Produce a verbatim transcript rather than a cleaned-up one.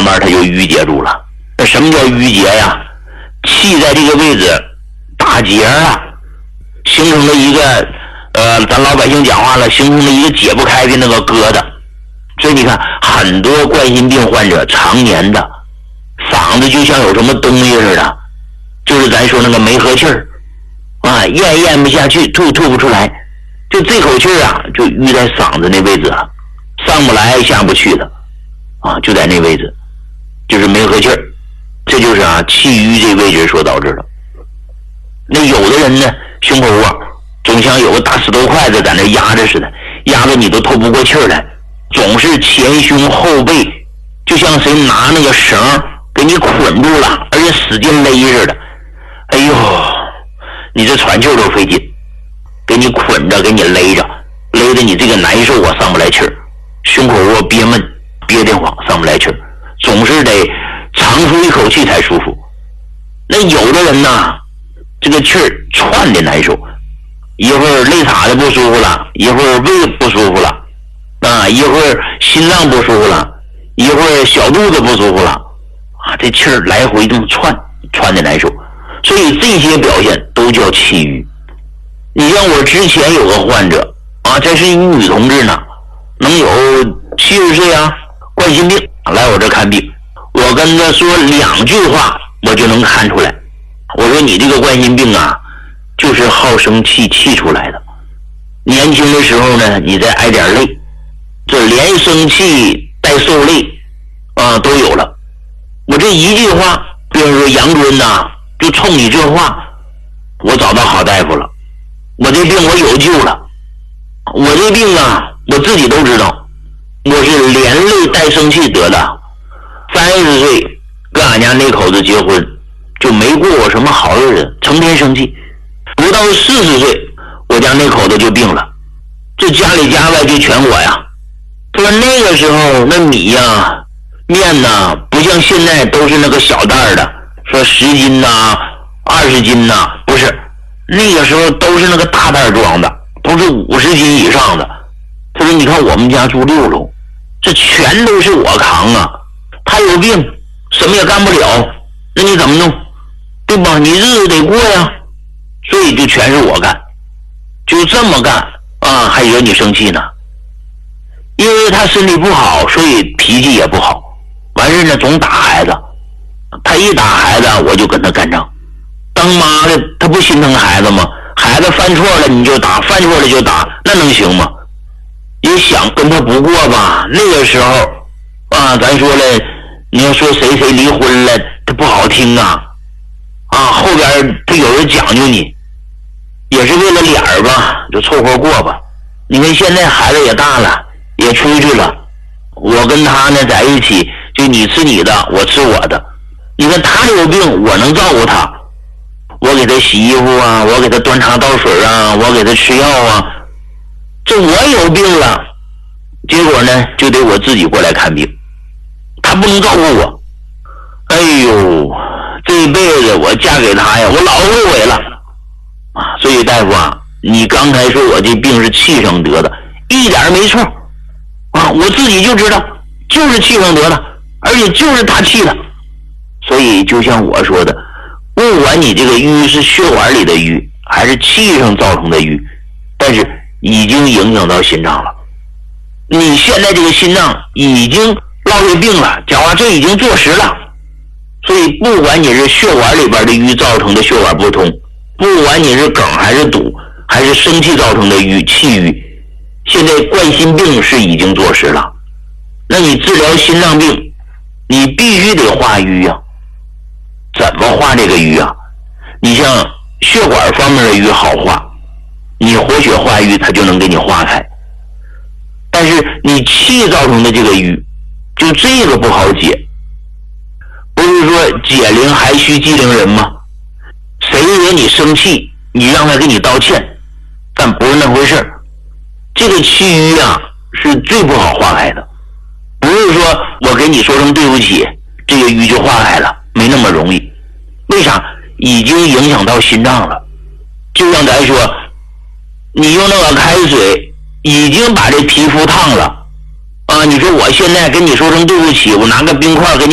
慢它就淤结住了。那什么叫淤结呀？气在这个位置打结啊，形成了一个呃，咱老百姓讲话了，形成了一个解不开的那个疙瘩。所以你看，很多冠心病患者常年的嗓子就像有什么东西似的，就是咱说那个没合气儿啊，咽咽不下去，吐吐不出来，就这口气儿啊，就淤在嗓子那位置了，上不来下不去的啊，就在那位置，就是没合气儿，这就是啊气淤这位置所导致的。那有的人呢，胸口窝总像有个大石头筷子在那压着似的，压着你都透不过气儿来，总是前胸后背就像谁拿那个绳给你捆住了，而且使劲勒似的。哎呦，你这喘气都费劲，给你捆着，给你勒着，勒着你这个难受啊，上不来气儿，胸口窝憋闷，憋得慌，上不来气儿，总是得长出一口气才舒服。那有的人呢，这个气儿窜的难受，一会儿肋叉子不舒服了，一会儿胃不舒服了啊，一会儿心脏不舒服了，一会儿小肚子不舒服了啊，这气儿来回这么窜，窜的难受。所以这些表现都叫气郁。你像我之前有个患者啊，这是一女同志呢，能有七十岁啊，冠心病来我这看病，我跟她说两句话，我就能看出来。我说你这个冠心病啊，就是好生气气出来的。年轻的时候呢，你再挨点累，这连生气带受累啊都有了。我这一句话，比如说杨敦呐，就冲你这话，我找到好大夫了，我这病我有救了。我这病啊，我自己都知道，我是连累带生气得的。三十岁跟俺家那口子结婚，就没过过什么好日子，成天生气。不到四十岁，我家那口子就病了，这家里家外就全我呀。他说那个时候那米呀、面呐，不像现在都是那个小袋的，说十斤呐、二十斤呐，不是，那个时候都是那个大袋装的，都是五十斤以上的。他说你看我们家住六楼，这全都是我扛啊，他有病什么也干不了，那你怎么弄，对吧？你日子得过呀，所以就全是我干，就这么干啊，还惹你生气呢。因为他身体不好，所以脾气也不好，完事呢总打孩子，他一打孩子我就跟他干仗。当妈的他不心疼孩子吗？孩子犯错了你就打，犯错了就打，那能行吗？也想跟他不过吧，那个时候啊，咱说了，你要说谁谁离婚了，他不好听啊啊，后边他有人讲究你，也是为了脸儿吧，就凑合过吧。你看现在孩子也大了，也出去了，我跟他呢在一起，就你吃你的，我吃我的。你看他有病，我能照顾他，我给他洗衣服啊，我给他端茶倒水啊，我给他吃药啊。这我有病了，结果呢就得我自己过来看病，他不能照顾我。哎呦，这一辈子我嫁给他呀，我老后悔了啊！所以大夫啊，你刚才说我这病是气上得的，一点没错啊，我自己就知道，就是气上得的，而且就是他气的。所以就像我说的，不管你这个瘀是血管里的瘀，还是气上造成的瘀，但是已经影响到心脏了。你现在这个心脏已经落下病了，讲话这已经坐实了。所以不管你是血管里边的瘀造成的血管不通，不管你是梗还是堵，还是生气造成的瘀气瘀，现在冠心病是已经坐实了。那你治疗心脏病，你必须得化瘀啊。怎么化这个瘀啊？你像血管方面的瘀好化，你活血化瘀它就能给你化开。但是你气造成的这个瘀，就这个不好解。不是说解铃还须系铃人吗？谁惹你生气，你让他给你道歉，但不是那回事儿。这个气瘀啊是最不好化开的，不是说我给你说声对不起，这个瘀就化开了，没那么容易。为啥？已经影响到心脏了。就像咱说，你用那个开水已经把这皮肤烫了啊！你说我现在跟你说声对不起，我拿个冰块给你